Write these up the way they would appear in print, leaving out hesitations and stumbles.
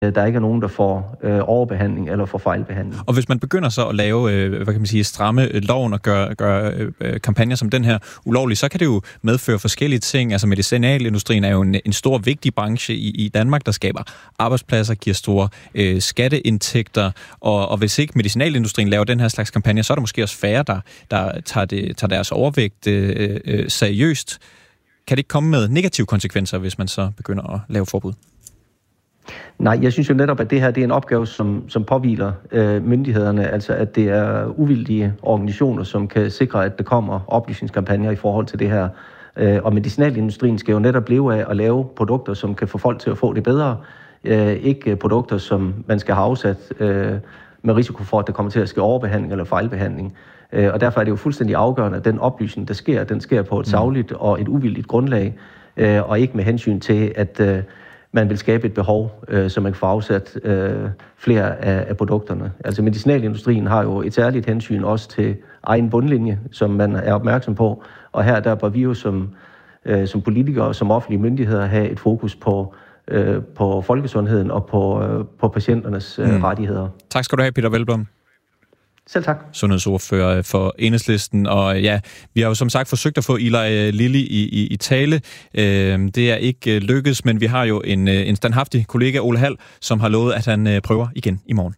der ikke er nogen, der får overbehandling eller får fejlbehandling. Og hvis man begynder så at lave, stramme loven og gøre kampagner som den her ulovlige, så kan det jo medføre forskellige ting. Altså medicinalindustrien er jo en stor, vigtig branche i Danmark, der skaber arbejdspladser, giver store skatteindtægter, og hvis ikke medicinalindustrien laver den her slags kampagner, så er der måske også færre, der tager deres overvægt seriøst. Kan det ikke komme med negative konsekvenser, hvis man så begynder at lave forbud? Nej, jeg synes jo netop, at det her det er en opgave, som påhviler myndighederne, altså at det er uvildige organisationer, som kan sikre, at der kommer oplysningskampagner i forhold til det her. Og medicinalindustrien skal jo netop leve af at lave produkter, som kan få folk til at få det bedre. Ikke produkter, som man skal have afsat med risiko for, at der kommer til at ske overbehandling eller fejlbehandling. Og derfor er det jo fuldstændig afgørende, at den oplysning, der sker, den sker på et sagligt og et uvildigt grundlag, og ikke med hensyn til, at man vil skabe et behov, så man kan få afsat flere af produkterne. Altså medicinalindustrien har jo et særligt hensyn også til egen bundlinje, som man er opmærksom på. Og her der bør vi jo som politikere og som offentlige myndigheder have et fokus på folkesundheden og på patienternes rettigheder. Tak skal du have, Peter Hvelplund. Selv tak. Sundhedsordfører for Enhedslisten, og ja, vi har jo som sagt forsøgt at få Eli Lilly i tale. Det er ikke lykkedes, men vi har jo en standhaftig kollega, Ole Hald, som har lovet, at han prøver igen i morgen.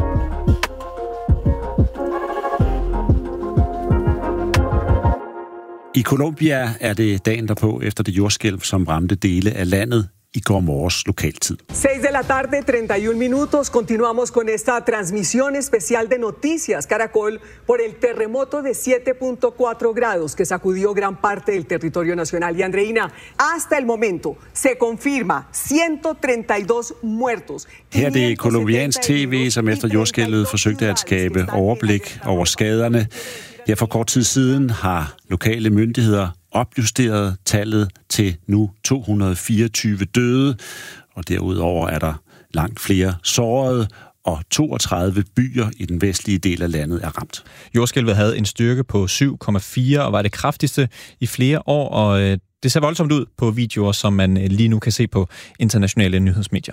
I Colombia er det dagen derpå efter det jordskælv, som ramte dele af landet i går morges lokaltid. 6 de la tarde, 31 minutos. Continuamos con esta transmisión especial de Noticias Caracol por el terremoto de 7.4 grados que sacudió gran parte del territorio nacional. Y Andreina, hasta el momento se confirma 132 muertos. Her er det colombiansk tv, som efter jordskælvet forsøgte at skabe overblik over skaderne. Her for kort tid siden har lokale myndigheder opjusteret tallet til nu 224 døde, og derudover er der langt flere sårede, og 32 byer i den vestlige del af landet er ramt. Jordskælvet havde en styrke på 7,4 og var det kraftigste i flere år, og det ser voldsomt ud på videoer, som man lige nu kan se på internationale nyhedsmedier.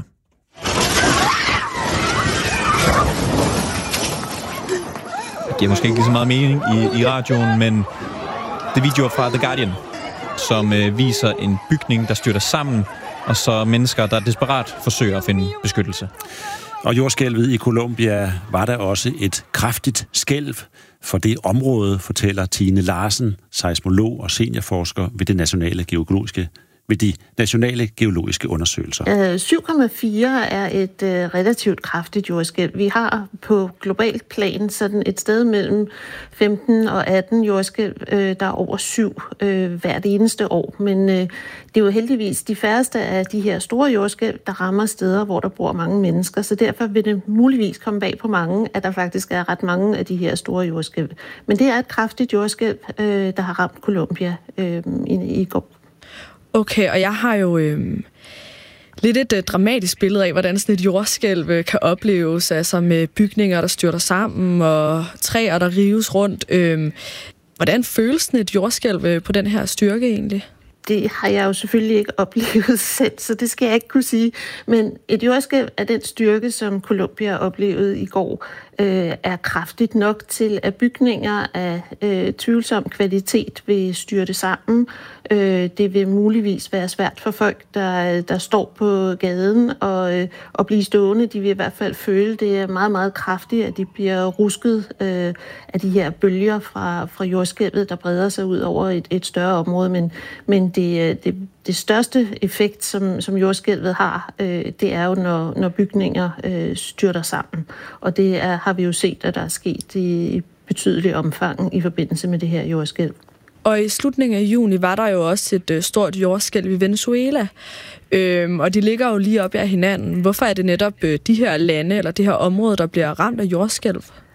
Det giver måske ikke lige så meget mening i radioen, men det er videoer fra The Guardian, som viser en bygning, der styrter sammen, og så mennesker, der desperat forsøger at finde beskyttelse. Og jordskælvet i Colombia var der også et kraftigt skælv for det område, fortæller Tine Larsen, seismolog og seniorforsker ved de nationale geologiske undersøgelser. 7,4 er et relativt kraftigt jordskælv. Vi har på globalt plan sådan et sted mellem 15 og 18 jordskælv, der er over 7 hvert eneste år. Men det er jo heldigvis de færreste af de her store jordskælv, der rammer steder, hvor der bor mange mennesker. Så derfor vil det muligvis komme bag på mange, at der faktisk er ret mange af de her store jordskælv. Men det er et kraftigt jordskælv, der har ramt Colombia i går. Okay, og jeg har jo lidt et dramatisk billede af, hvordan sådan et jordskælv kan opleves, altså med bygninger, der styrter sammen, og træer, der rives rundt. Hvordan føles sådan et jordskælv på den her styrke egentlig? Det har jeg jo selvfølgelig ikke oplevet selv, så det skal jeg ikke kunne sige. Men et jordskælv af den styrke, som Colombia oplevede i går, er kraftigt nok til, at bygninger af tvivlsom kvalitet vil styrte sammen. Det vil muligvis være svært for folk, der står på gaden og blive stående. De vil i hvert fald føle, det er meget, meget kraftigt, at de bliver rusket af de her bølger fra jordskælvet, der breder sig ud over et større område. Men det største effekt, som jordskælvet har, det er jo, når bygninger styrter sammen. Og det har vi jo set, at der er sket i betydelig omfang i forbindelse med det her jordskælv. Og i slutningen af juni var der jo også et stort jordskælv i Venezuela, og de ligger jo lige op ad hinanden. Hvorfor er det netop de her lande eller det her område, der bliver ramt af jordskælv?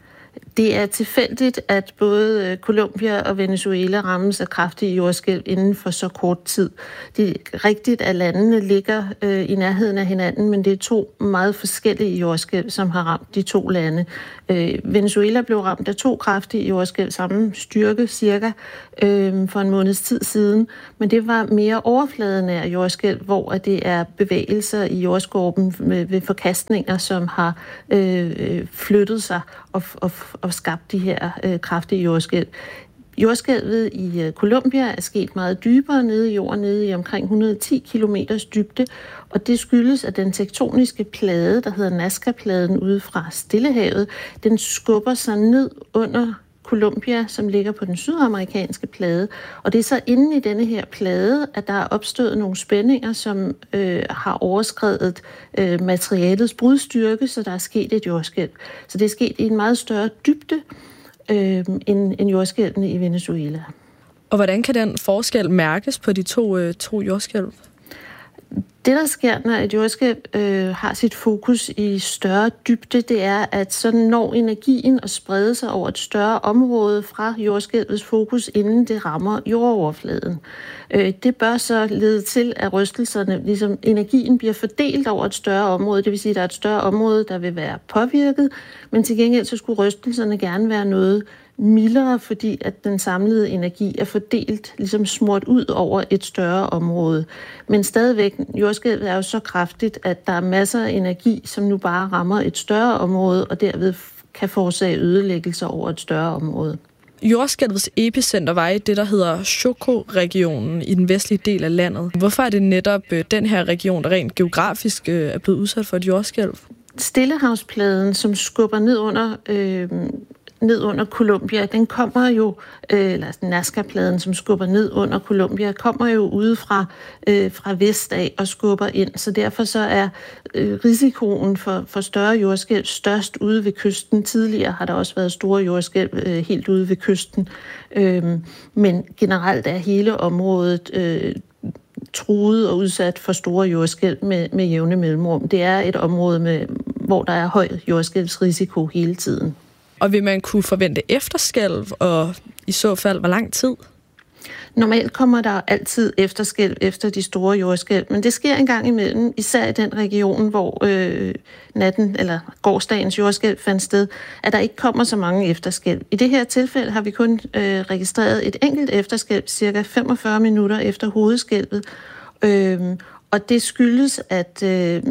Det er tilfældigt, at både Colombia og Venezuela rammes af kraftige jordskælv inden for så kort tid. Det er rigtigt, at landene ligger i nærheden af hinanden, men det er to meget forskellige jordskælv, som har ramt de to lande. Venezuela blev ramt af 2 kraftige jordskælv, samme styrke cirka, for en måneds tid siden, men det var mere overfladenær jordskælv, hvor det er bevægelser i jordskorpen ved forkastninger, som har flyttet sig og skabt de her kraftige jordskælv. Jordskælvet i Colombia er sket meget dybere nede i jorden, nede i omkring 110 km dybde, og det skyldes, at den tektoniske plade, der hedder Nazca-pladen ude fra Stillehavet, den skubber sig ned under Colombia, som ligger på den sydamerikanske plade, og det er så inde i denne her plade, at der er opstået nogle spændinger, som har overskredet materialets brudstyrke, så der er sket et jordskælv. Så det er sket i en meget større dybde end jordskælvene i Venezuela. Og hvordan kan den forskel mærkes på de to jordskælv? Det, der sker, når et jordskælv har sit fokus i større dybde, det er, at så når energien at sprede sig over et større område fra jordskælvets fokus, inden det rammer jordoverfladen. Det bør så lede til, at rystelserne, ligesom energien bliver fordelt over et større område, det vil sige, at der er et større område, der vil være påvirket, men til gengæld så skulle rystelserne gerne være noget mildere, fordi at den samlede energi er fordelt, ligesom smurt ud over et større område. Men stadigvæk, jordskælvet er jo så kraftigt, at der er masser af energi, som nu bare rammer et større område, og derved kan forårsage ødelæggelser over et større område. Jordskælvets epicenter var i det, der hedder Choco-regionen i den vestlige del af landet. Hvorfor er det netop den her region, der rent geografisk er blevet udsat for et jordskælv? Stillehavspladen, som skubber ned under Colombia, den kommer jo, eller Nazca-pladen, som skubber ned under Colombia, kommer jo ude fra vest af og skubber ind. Så derfor så er risikoen for større jordskælv størst ude ved kysten. Tidligere har der også været store jordskælv helt ude ved kysten. Men generelt er hele området truet og udsat for store jordskælv med jævne mellemrum. Det er et område, hvor der er høj jordskælvsrisiko hele tiden. Og vil man kunne forvente efterskælv, og i så fald hvor lang tid? Normalt kommer der altid efterskælv efter de store jordskælv, men det sker en gang imellem, især i den region, hvor natten eller gårsdagens jordskælv fandt sted, at der ikke kommer så mange efterskælv. I det her tilfælde har vi kun registreret et enkelt efterskælv, cirka 45 minutter efter hovedskælvet, og det skyldes, at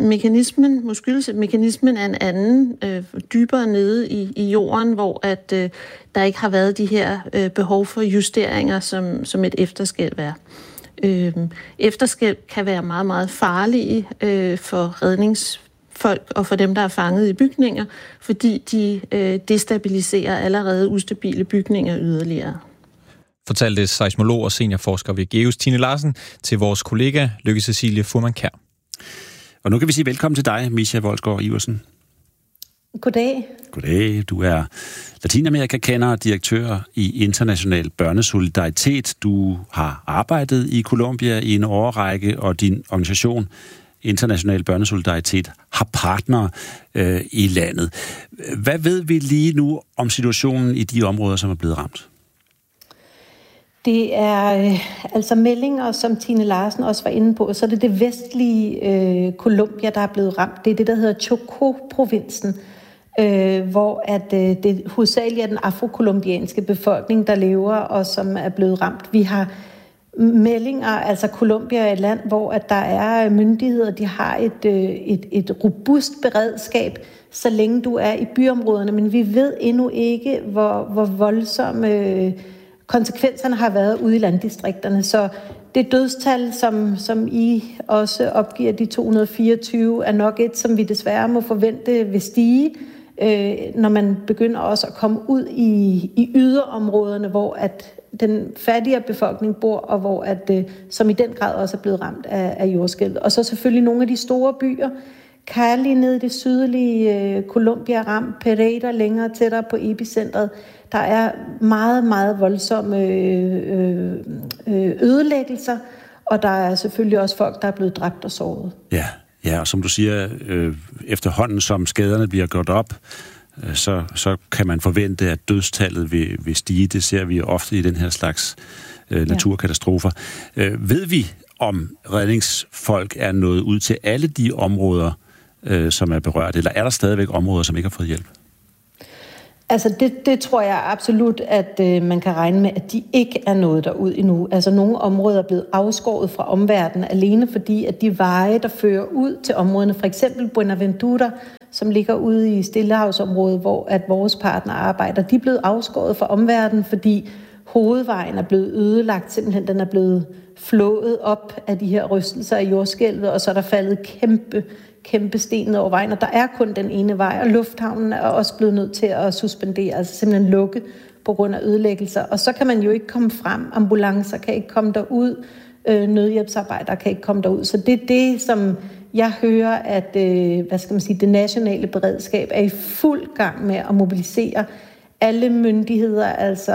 mekanismen er en anden, dybere nede i jorden, hvor at der ikke har været de her behov for justeringer, som et efterskælv er. Efterskælv kan være meget, meget farlige for redningsfolk og for dem, der er fanget i bygninger, fordi de destabiliserer allerede ustabile bygninger yderligere. Fortalte seismolog og seniorforsker ved GEUS Tine Larsen til vores kollega Lykke Cecilie Fuhrmann-Kjær. Og nu kan vi sige velkommen til dig, Mischa Wolsgaard Iversen. Goddag. Goddag. Du er Latinamerika-kender og direktør i International Børnesolidaritet. Du har arbejdet i Colombia i en årrække, og din organisation International Børnesolidaritet har partnere i landet. Hvad ved vi lige nu om situationen i de områder, som er blevet ramt? Det er altså meldinger, som Tine Larsen også var inde på, så er det vestlige Colombia, der er blevet ramt. Det er det, der hedder Chocó-provinsen, hvor at det hovedsageligt er den afrokolumbianske befolkning, der lever og som er blevet ramt. Vi har meldinger, altså Colombia er et land, hvor at der er myndigheder, de har et robust beredskab, så længe du er i byområderne, men vi ved endnu ikke, hvor voldsomme konsekvenserne har været ude i landdistrikterne. Så det dødstal, som I også opgiver, de 224, er nok et, som vi desværre må forvente vil stige, når man begynder også at komme ud i yderområderne, hvor at den fattigere befolkning bor, og hvor at, som i den grad også er blevet ramt af jordskælvet. Og så selvfølgelig nogle af de store byer, Cali nede i det sydlige Colombia ramt, Pereira længere tættere på epicentret. Der er meget, meget voldsomme ødelæggelser, og der er selvfølgelig også folk, der er blevet dræbt og såret. Ja, og som du siger, efterhånden som skaderne bliver gjort op, så kan man forvente, at dødstallet vil stige. Det ser vi ofte i den her slags naturkatastrofer. Ved vi, om redningsfolk er nået ud til alle de områder, som er berørt, eller er der stadigvæk områder, som ikke har fået hjælp? Altså det tror jeg absolut, at man kan regne med, at de ikke er nået derud endnu. Altså nogle områder er blevet afskåret fra omverdenen alene, fordi at de veje, der fører ud til områderne, for eksempel Buenaventura, som ligger ude i Stillehavsområdet, hvor at vores partner arbejder, de er blevet afskåret fra omverdenen, fordi hovedvejen er blevet ødelagt, simpelthen den er blevet flået op af de her rystelser af jordskælvet, og så er der faldet kæmpe sten over vejen, og der er kun den ene vej, og lufthavnen er også blevet nødt til at suspendere, altså simpelthen lukke på grund af ødelæggelser. Og så kan man jo ikke komme frem, ambulancer kan ikke komme derud, nødhjælpsarbejdere kan ikke komme derud. Så det er det, som jeg hører, at det nationale beredskab er i fuld gang med at mobilisere alle myndigheder, altså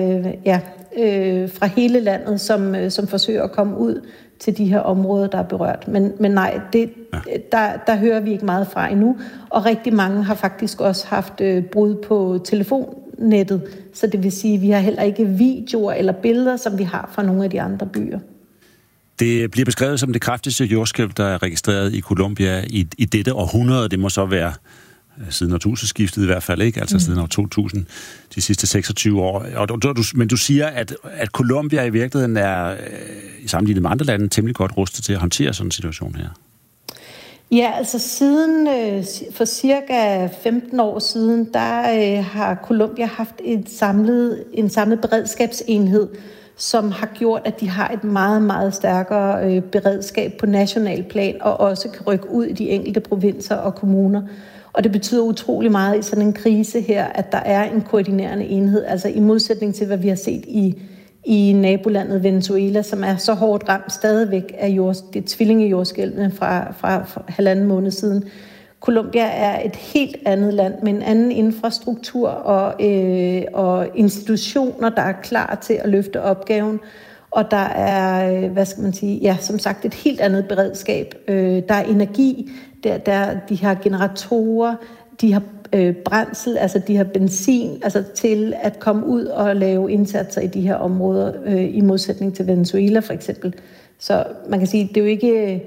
fra hele landet, som forsøger at komme ud til de her områder, der er berørt. Men nej, der hører vi ikke meget fra endnu. Og rigtig mange har faktisk også haft brud på telefonnettet. Så det vil sige, at vi har heller ikke videoer eller billeder, som vi har fra nogle af de andre byer. Det bliver beskrevet som det kraftigste jordskælv, der er registreret i Colombia i dette århundrede. Det må så være siden årtusindskiftet i hvert fald, ikke? Altså siden år 2000, de sidste 26 år. Men du siger, at Colombia i virkeligheden er, i sammenlignet med andre lande, temmelig godt rustet til at håndtere sådan en situation her. Ja, altså siden for cirka 15 år siden, der har Colombia haft en samlet beredskabsenhed, som har gjort, at de har et meget, meget stærkere beredskab på national plan, og også kan rykke ud i de enkelte provinser og kommuner. Og det betyder utrolig meget i sådan en krise her, at der er en koordinerende enhed, altså i modsætning til, hvad vi har set i nabolandet Venezuela, som er så hårdt ramt stadigvæk af det tvillingejordskælvene fra 1,5 måned siden. Colombia er et helt andet land med en anden infrastruktur og institutioner, der er klar til at løfte opgaven. Og der er, som sagt, et helt andet beredskab. Der er energi, de har generatorer, de har brændsel, altså de har benzin, altså til at komme ud og lave indsatser i de her områder, i modsætning til Venezuela for eksempel. Så man kan sige, det er jo ikke...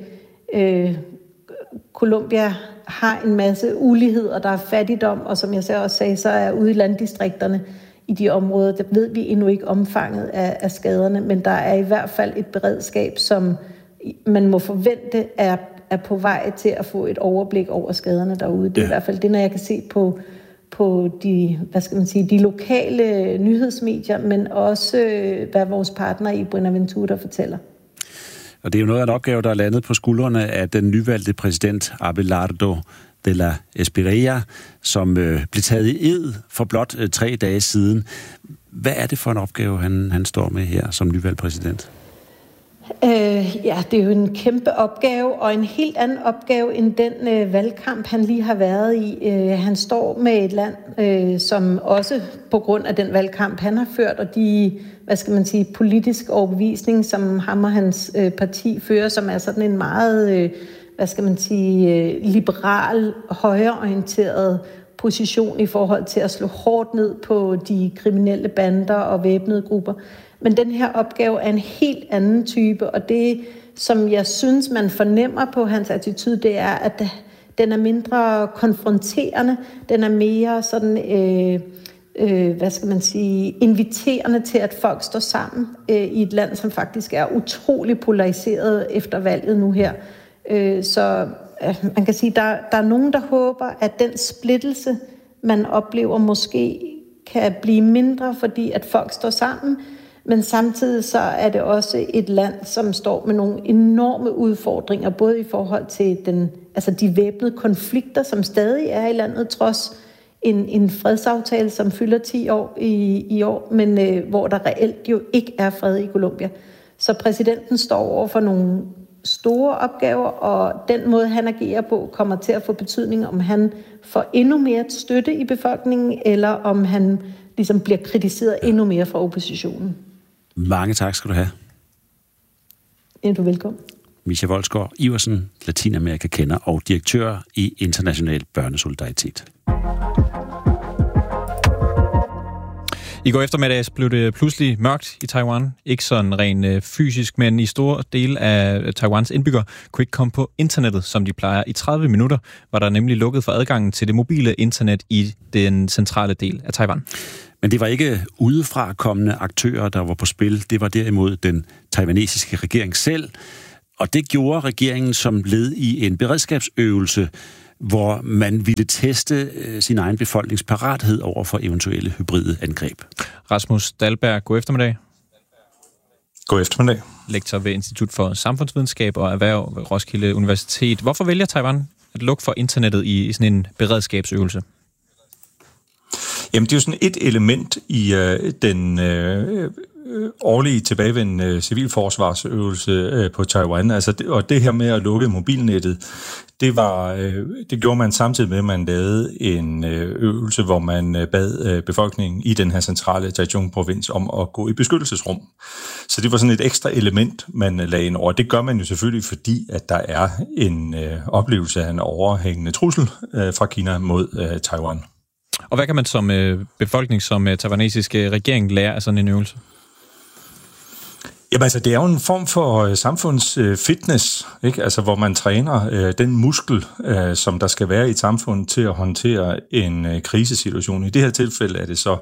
Colombia har en masse uligheder, der er fattigdom, og som jeg så også sagde, så er ude i landdistrikterne i de områder, der ved vi endnu ikke omfanget af skaderne, men der er i hvert fald et beredskab, som man må forvente er på vej til at få et overblik over skaderne derude. Det er i hvert fald det, når jeg kan se på de, de lokale nyhedsmedier, men også hvad vores partner i Buenaventura fortæller. Og det er jo noget af en opgave, der er landet på skuldrene af den nyvalgte præsident Abelardo de la Espriella, som blev taget i ed for blot 3 dage siden. Hvad er det for en opgave, han står med her som nyvalgt præsident? Det er jo en kæmpe opgave, og en helt anden opgave end den valgkamp, han lige har været i. Han står med et land, som også på grund af den valgkamp, han har ført, og de, politisk overbevisning, som ham og hans parti fører, som er sådan en meget, liberal, højreorienteret position i forhold til at slå hårdt ned på de kriminelle bander og væbnede grupper. Men den her opgave er en helt anden type, og det, som jeg synes, man fornemmer på hans attitude, det er, at den er mindre konfronterende, den er mere sådan, inviterende til, at folk står sammen i et land, som faktisk er utrolig polariseret efter valget nu her. Så man kan sige, der er nogen, der håber, at den splittelse, man oplever, måske kan blive mindre, fordi at folk står sammen. Men samtidig så er det også et land, som står med nogle enorme udfordringer, både i forhold til de væbnede konflikter, som stadig er i landet, trods en fredsaftale, som fylder 10 år i år, men hvor der reelt jo ikke er fred i Colombia. Så præsidenten står over for nogle store opgaver, og den måde, han agerer på, kommer til at få betydning, om han får endnu mere støtte i befolkningen, eller om han ligesom bliver kritiseret endnu mere fra oppositionen. Mange tak skal du have. Du er velkommen. Mischa Wolsgaard Iversen, Latinamerika-kender og direktør i International Børnesolidaritet. I går eftermiddags blev det pludselig mørkt i Taiwan. Ikke sådan rent fysisk, men i store dele af Taiwans indbyggere kunne ikke komme på internettet, som de plejer. I 30 minutter var der nemlig lukket for adgangen til det mobile internet i den centrale del af Taiwan. Men det var ikke udefra kommende aktører, der var på spil. Det var derimod den taiwanesiske regering selv. Og det gjorde regeringen som led i en beredskabsøvelse, hvor man ville teste sin egen befolkningsparathed over for eventuelle hybride angreb. Rasmus Dahlberg, god eftermiddag. God eftermiddag. Lektor ved Institut for Samfundsvidenskab og Erhverv ved Roskilde Universitet. Hvorfor vælger Taiwan at lukke for internettet i sådan en beredskabsøvelse? Jamen, det er jo sådan et element i den årlige tilbagevendende civilforsvarsøvelse på Taiwan. Altså, og det her med at lukke mobilnettet, det gjorde man samtidig med, at man lavede en øvelse, hvor man bad befolkningen i den her centrale Taichung-provins om at gå i beskyttelsesrum. Så det var sådan et ekstra element, man lagde ind over. Det gør man jo selvfølgelig, fordi at der er en oplevelse af en overhængende trussel fra Kina mod Taiwan. Og hvad kan man som befolkning, som taiwanesiske regering lære af sådan en øvelse? Jamen altså, det er jo en form for samfundsfitness, ikke? Altså, hvor man træner den muskel, som der skal være i et samfund til at håndtere en krisesituation. I det her tilfælde er det så,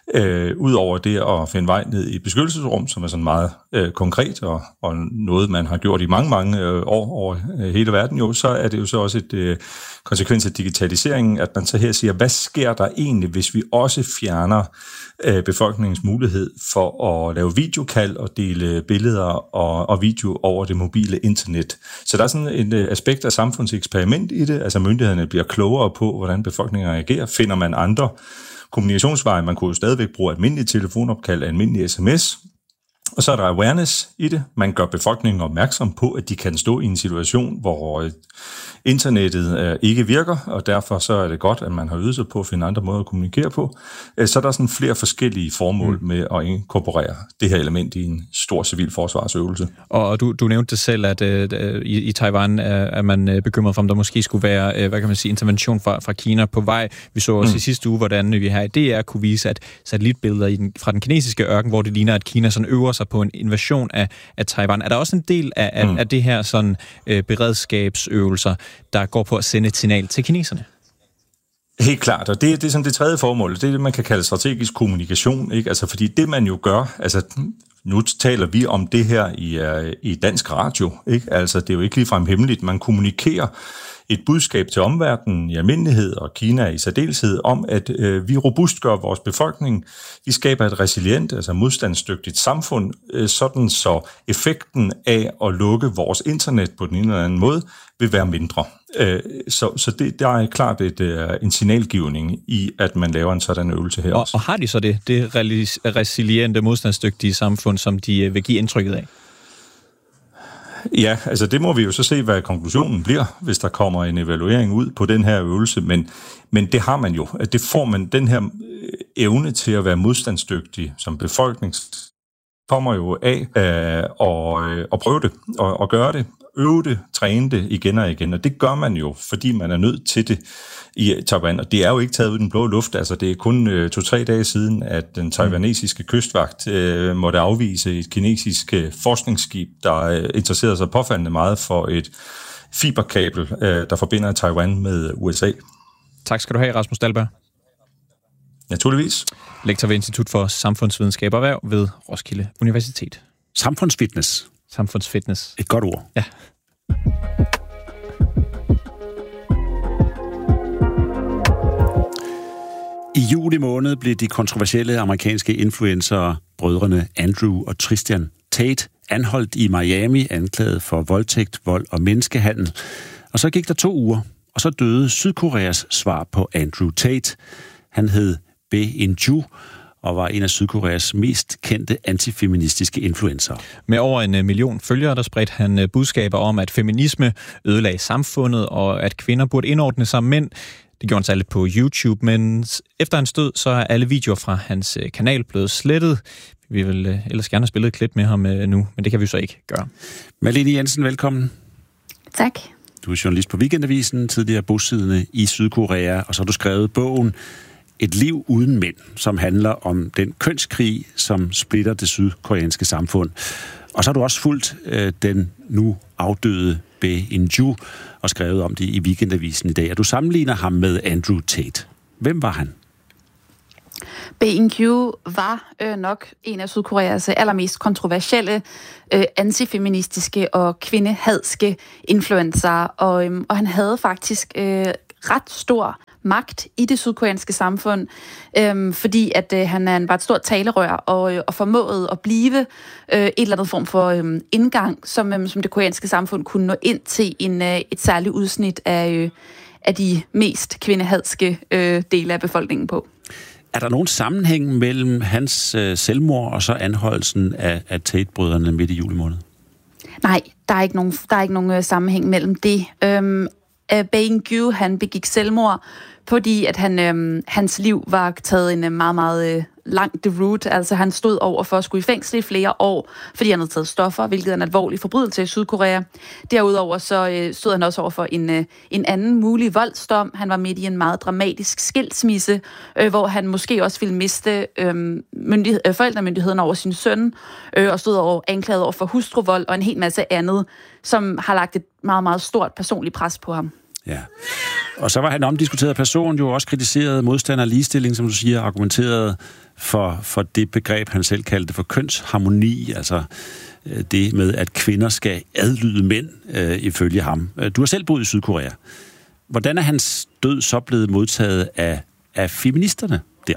ud over det at finde vej ned i beskyttelsesrum, som er sådan meget konkret og noget, man har gjort i mange år over hele verden, jo, så er det jo så også et konsekvens af digitaliseringen, at man så her siger, hvad sker der egentlig, hvis vi også fjerner befolkningens mulighed for at lave videokald og dele billeder og video over det mobile internet. Så der er sådan et aspekt af samfundseksperiment i det, altså myndighederne bliver klogere på, hvordan befolkningen reagerer. Finder man andre kommunikationsveje, man kunne jo stadigvæk bruge almindelige telefonopkald og almindelige sms. Og så er der awareness i det. Man gør befolkningen opmærksom på, at de kan stå i en situation, hvor internettet ikke virker, og derfor så er det godt, at man har øvet sig på at finde andre måder at kommunikere på. Så er der sådan flere forskellige formål med at inkorporere det her element i en stor civil forsvarsøvelse. Og du nævnte det selv, at i Taiwan er man bekymret for, om der måske skulle være, hvad kan man sige, intervention fra Kina på vej. Vi så også i sidste uge, hvordan vi her i DR kunne vise, at satellitbilleder fra den kinesiske ørken, hvor det ligner, at Kina sådan øver sig på en invasion af Taiwan. Er der også en del af det her sådan beredskabsøvelser, der går på at sende et signal til kineserne? Helt klart, og det er sådan det tredje formål. Det er det, man kan kalde strategisk kommunikation, ikke? Altså, fordi det, man jo gør, altså, nu taler vi om det her i dansk radio, ikke? Altså, det er jo ikke ligefrem hemmeligt. Man kommunikerer et budskab til omverdenen i almindelighed, og Kina i særdeleshed, om at vi robustgør vores befolkning. Vi skaber et resilient, altså modstandsdygtigt samfund, sådan så effekten af at lukke vores internet på den ene eller anden måde vil være mindre. Så der er klart en signalgivning i, at man laver en sådan øvelse her også. Og har de så det resiliente, modstandsdygtige samfund, som de vil give indtrykket af? Ja, altså det må vi jo så se, hvad konklusionen bliver, hvis der kommer en evaluering ud på den her øvelse, men det har man jo. At det får man, den her evne til at være modstandsdygtig som befolkning, kommer jo af at prøve det og gøre det, øve det, træne det igen og igen, og det gør man jo, fordi man er nødt til det i Taiwan, og det er jo ikke taget ud den blå luft, altså det er kun 2-3 dage siden, at den taiwanesiske kystvagt måtte afvise et kinesisk forskningsskib, der interesserede sig påfaldende meget for et fiberkabel, der forbinder Taiwan med USA. Tak skal du have, Rasmus Dahlberg. Naturligvis. Lektor ved Institut for Samfundsvidenskab og Erhverv ved Roskilde Universitet. Samfundsfitness. Samfundsfitness. Et godt ord. Ja. I juli måned blev de kontroversielle amerikanske influencer, brødrene Andrew og Tristan Tate, anholdt i Miami, anklaget for voldtægt, vold og menneskehandel. Og så gik der 2 uger, og så døde Sydkoreas svar på Andrew Tate. Han hed Bae In-ju og var en af Sydkoreas mest kendte antifeministiske influencer. Med over 1 million følgere, der spredte han budskaber om, at feminisme ødelagde samfundet, og at kvinder burde indordne sig mænd. Det gjorde han særligt på YouTube, men efter hans død, så er alle videoer fra hans kanal blevet slettet. Vi vil ellers gerne have spillet et klip med ham nu, men det kan vi så ikke gøre. Malene Jensen, velkommen. Tak. Du er journalist på Weekendavisen, tidligere bosiddende i Sydkorea, og så har du skrevet bogen Et liv uden mænd, som handler om den kønskrig, som splitter det sydkoreanske samfund. Og så har du også fulgt den nu afdøde Bae In-ju og skrevet om det i Weekendavisen i dag. Og du sammenligner ham med Andrew Tate. Hvem var han? Bae In-ju var nok en af Sydkoreas allermest kontroversielle, antifeministiske og kvindehadske influencer, og han havde faktisk ret stor magt i det sydkoreanske samfund, fordi at han var et stort talerør og formåede at blive et eller andet form for indgang, som det koreanske samfund kunne nå ind til et særligt udsnit af de mest kvindehadske dele af befolkningen på. Er der nogen sammenhæng mellem hans selvmord og så anholdelsen af Tate-brødrene midt i juli måned? Nej, der er ikke nogen sammenhæng mellem det. Bae In-ju, han begik selvmord, fordi at hans liv var taget en meget, meget lang route. Altså han stod over for at skulle i fængsel i flere år, fordi han havde taget stoffer, hvilket er en alvorlig forbrydelse i Sydkorea. Derudover så stod han også over for en anden mulig voldsdom. Han var midt i en meget dramatisk skilsmisse, hvor han måske også ville miste forældremyndigheden over sin søn, og stod anklaget over for hustruvold og en hel masse andet, som har lagt et meget, meget stort personligt pres på ham. Ja, og så var han omdiskuteret person, jo også kritiseret modstander af ligestilling, som du siger, argumenteret for det begreb, han selv kaldte for kønsharmoni, altså det med, at kvinder skal adlyde mænd, ifølge ham. Du har selv boet i Sydkorea. Hvordan er hans død så blevet modtaget af feministerne der?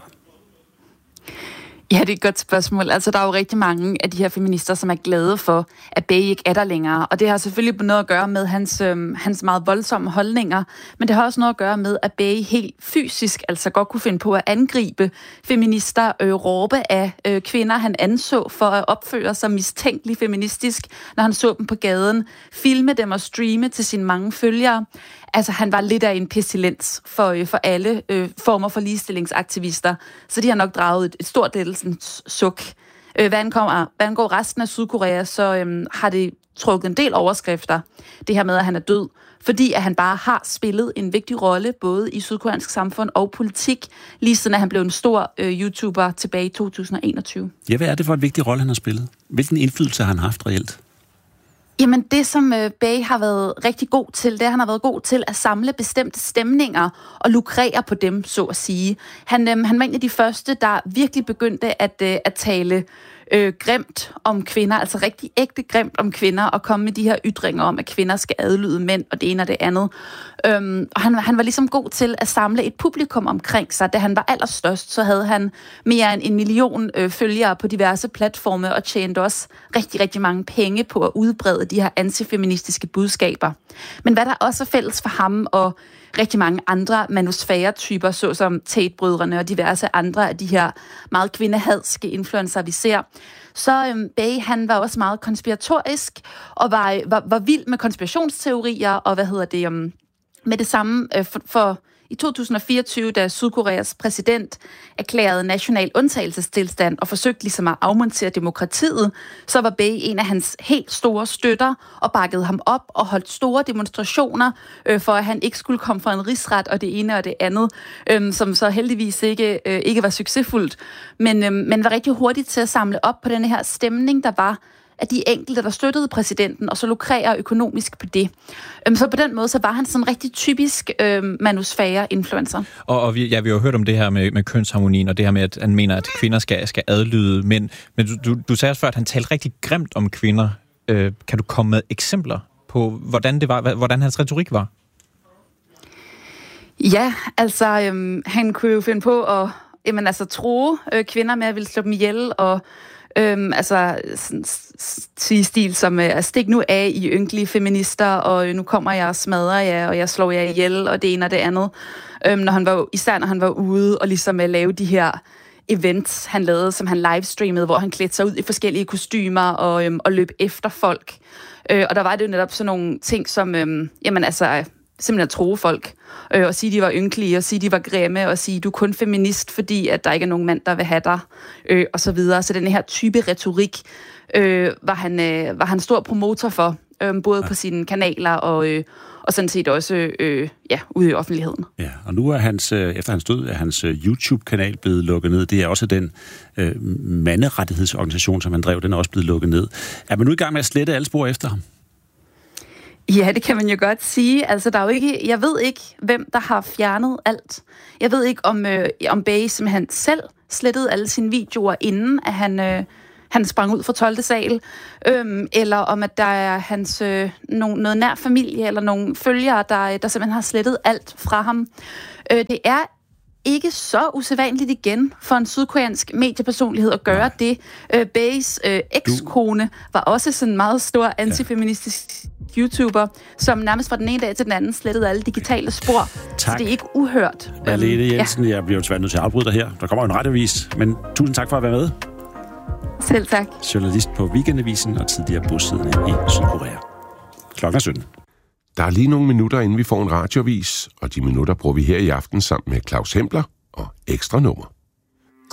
Ja, det er et godt spørgsmål. Altså, der er jo rigtig mange af de her feminister, som er glade for, at Bae ikke er der længere. Og det har selvfølgelig noget at gøre med hans meget voldsomme holdninger, men det har også noget at gøre med, at Bae helt fysisk altså godt kunne finde på at angribe feminister, råbe af kvinder, han anså for at opføre sig mistænkeligt feministisk, når han så dem på gaden, filme dem og streame til sine mange følgere. Altså, han var lidt af en pestilens for alle former for ligestillingsaktivister, så de har nok draget et stort lettelsens suk. Hvad angår resten af Sydkorea, så har det trukket en del overskrifter, det her med, at han er død, fordi at han bare har spillet en vigtig rolle, både i sydkoreansk samfund og politik, lige siden at han blev en stor YouTuber tilbage i 2021. Ja, hvad er det for en vigtig rolle, han har spillet? Hvilken indflydelse har han haft reelt? Jamen det, som Bae har været rigtig god til, det er, at han har været god til at samle bestemte stemninger og lukrere på dem, så at sige. Han var en af de første, der virkelig begyndte at tale grimt om kvinder, altså rigtig ægte grimt om kvinder, og komme med de her ytringer om, at kvinder skal adlyde mænd, og det ene og det andet. Og han var ligesom god til at samle et publikum omkring sig. Da han var allerstørst, så havde han mere end 1 million følgere på diverse platforme, og tjente også rigtig, rigtig mange penge på at udbrede de her antifeministiske budskaber. Men hvad der også er fælles for ham og rigtig mange andre manusfære-typer, såsom Tate-brødrene og diverse andre af de her meget kvindehadske influencer, vi ser. Så Bae, han var også meget konspiratorisk og var vild med konspirationsteorier, og med det samme for i 2024, da Sydkoreas præsident erklærede national undtagelsestilstand og forsøgte ligesom at afmontere demokratiet, så var Bae en af hans helt store støtter og bakkede ham op og holdt store demonstrationer for, at han ikke skulle komme fra en rigsret og det ene og det andet, som så heldigvis ikke var succesfuldt, men var rigtig hurtigt til at samle op på den her stemning, der var af de enkelte, der støttede præsidenten, og så lukrerer økonomisk på det. Så på den måde, så var han sådan en rigtig typisk manusfære-influencer. Og vi har jo hørt om det her med kønsharmonien, og det her med, at han mener, at kvinder skal adlyde mænd. Men du sagde også før, at han talte rigtig grimt om kvinder. Kan du komme med eksempler på, hvordan det var, hvordan hans retorik var? Ja, altså, han kunne jo finde på at true kvinder med at ville slå dem ihjel, og sige stil som stik nu af i ynkelige feminister, og nu kommer jeg og smadrer jer, og jeg slår jer ihjel, og det ene og det andet. Når han var ude og ligesom at lave de her events, han lavede, som han livestreamede, hvor han klædte sig ud i forskellige kostymer og løb efter folk. Og der var det jo netop sådan nogle ting som, simpelthen at true folk, og sige, de var ynkelige, og sige, de var grimme, og sige, du er kun feminist, fordi at der ikke er nogen mand, der vil have dig, og så videre. Så den her type retorik var han stor promotor for, både på sine kanaler og sådan set også ude i offentligheden. Ja, og nu er efter hans død, er hans YouTube-kanal blevet lukket ned. Det er også den manderettighedsorganisation, som han drev, den er også blevet lukket ned. Er man nu i gang med at slette alle spor efter ham? Ja, det kan man jo godt sige. Altså, der er jo ikke, jeg ved ikke, hvem der har fjernet alt. Jeg ved ikke, om Bay simpelthen selv slettede alle sine videoer, inden at han sprang ud fra 12. sal, eller om at der er noget nær familie, eller nogle følgere, der simpelthen har slettet alt fra ham. Det er ikke så usædvanligt igen for en sydkoreansk mediepersonlighed at gøre det. Bays ekskone var også sådan en meget stor antifeministisk YouTuber, som nærmest fra den ene dag til den anden slettede alle digitale spor. Tak. Så det er ikke uhørt. Malene Jensen, jeg bliver jo desværre nødt til at afbryde dig her. Der kommer jo en radioavis, men tusind tak for at være med. Selv tak. Journalist på Weekendavisen og tidligere bosiddende i Sydkorea. Klokken er 17. Der er lige nogle minutter, inden vi får en radioavis, og de minutter bruger vi her i aften sammen med Claus Hempler og Ekstra Nummer.